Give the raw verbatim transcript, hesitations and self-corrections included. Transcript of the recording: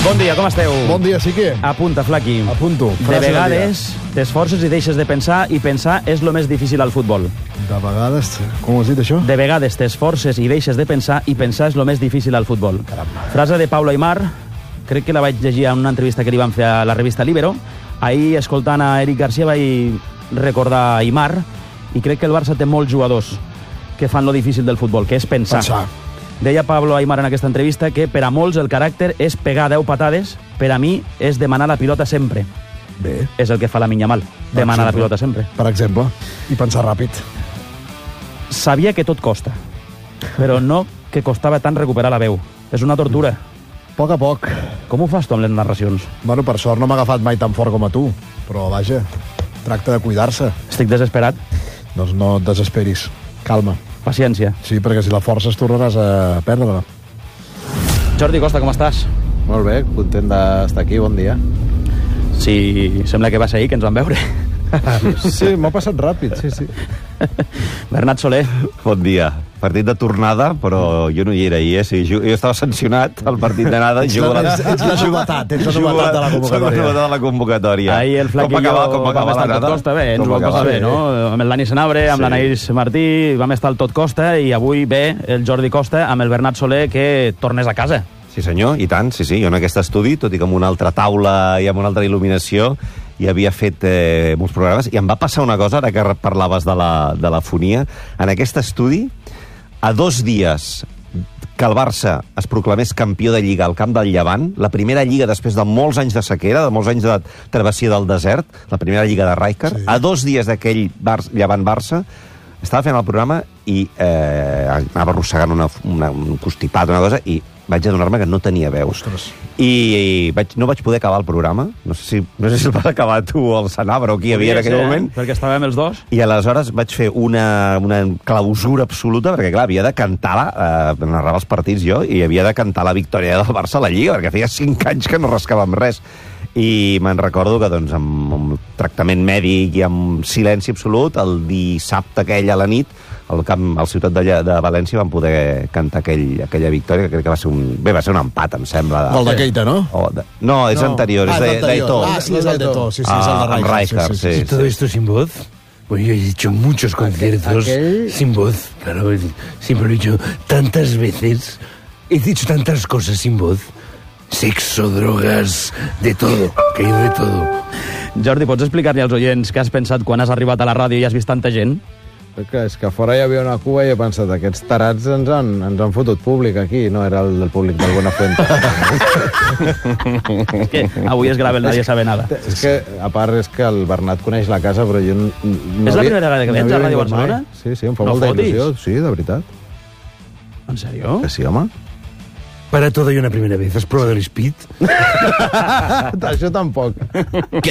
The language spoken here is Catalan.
Bon dia, com esteu? Bon dia, sí que... Apunta, Flaqui. Apunto. De vegades t'esforces i deixes de pensar, i pensar és el més difícil al futbol. De vegades... Com ho has dit, això? De vegades t'esforces i deixes de pensar, i pensar és el més difícil al futbol. Caramba. Frase de Pablo Aimar, crec que la vaig llegir en una entrevista que li van fer a la revista Libero. Ahir, escoltant a Eric Garcia, vaig recordar Aimar, i crec que el Barça té molts jugadors que fan lo difícil del futbol, que és pensar. Pensar. Deia Pablo Aimar en aquesta entrevista que per a molts el caràcter és pegar deu patades, per a mi és demanar la pilota sempre. Bé. És el que fa Lamine Yamal, demanar la pilota sempre. Per exemple. I pensar ràpid. Sabia que tot costa, però no que costava tant recuperar la veu. És una tortura. A poc a poc. Com ho fas tu amb les narracions? Bueno, per sort no m'ha agafat mai tan fort com a tu, però vaja, tracta de cuidar-se. Estic desesperat. Doncs no et desesperis. Calma. Paciència. Sí, perquè si la forces tornaràs a perdre-la. Jordi Costa, com estàs? Molt bé, content d'estar aquí, bon dia. Sí, sembla que va ser ahir que ens vam veure. Sí, m'ha passat ràpid, sí, sí. Bernat Soler. Bon dia. Partit de tornada, però jo no hi era ahir, eh? Sí, jo, jo estava sancionat al partit d'anada. Ets la, la, ets la novetat, ets la novetat de la Soc la convocatòria. novetat de la convocatòria. Ahir el Flac i jo vam estar al tot costa bé, ens ho vam passar bé, no? Amb el Dani Senabre, amb Sí. l'Anaïs Martí, vam estar al tot costa, i avui ve el Jordi Costa amb el Bernat Soler, que tornes a casa. Sí, senyor, i tant, sí, sí. Jo en aquest estudi, tot i que amb una altra taula i amb una altra il·luminació, i havia fet eh, molts programes, i em va passar una cosa, ara que parlaves de la, de la fonia, en aquest estudi, a dos dies que el Barça es proclamés campió de Lliga al camp del Llevant, la primera Lliga després de molts anys de sequera, de molts anys de travessia del desert, la primera Lliga de Rijkaard, sí. A dos dies d'aquell Bar- Llevant-Barça, estava fent el programa i eh, anava arrossegant una, una, un constipat, una cosa, i vaig adonar-me que no tenia veu. Ostres. I, i vaig, no vaig poder acabar el programa. No sé si, no sé si el vas acabar tu o el Senabre o qui hi havia en aquell ser, moment. Eh? Perquè estàvem els dos. I aleshores vaig fer una, una clausura absoluta, perquè, clar, havia de cantar, la, eh, narrava els partits jo, i havia de cantar la victòria del Barça a la Lliga, perquè feia cinc anys que no rascàvem res. I me'n recordo que, doncs, amb, amb tractament mèdic i amb silenci absolut, el dissabte aquell a la nit, al camp, al ciutat de, de València, vam poder cantar aquell, aquella victòria, que crec que va ser un... Bé, va ser un empat, em sembla. De, El de Keita, no? O de, no, és No. anterior, Ah, és de, és anterior. d'Eto. Ah, sí, és el d'Eto. Sí, sí, és el de Ah, amb Rijkaard. Rijkaard, sí, ¿Y todo esto sin voz? Pues yo he hecho muchos conciertos aquel- sin voz, claro, siempre lo he hecho tantas veces, he dicho tantas cosas sin voz, sexo, drogas, de todo, que hay de todo. Jordi, pots explicar-li als oients què has pensat quan has arribat a la ràdio i has vist tanta gent? Que és que fora hi havia una cua i he pensat, aquests tarats ens han, ens han fotut públic aquí, no era el del públic del Buenafuente. És que avui es grava el Nadie Sabe Nada. És que, a part, és que el Bernat coneix la casa, però jo no, no És la havia- primera vegada que no vens havia a Ràdio vingut mai. Barcelona? Sí, sí, em fa No molta fotis. il·lusió. Sí, de veritat. En sèrio? Que sí, home. Para todo hay una primera vez, ¿has probado el speed? Això tampoc.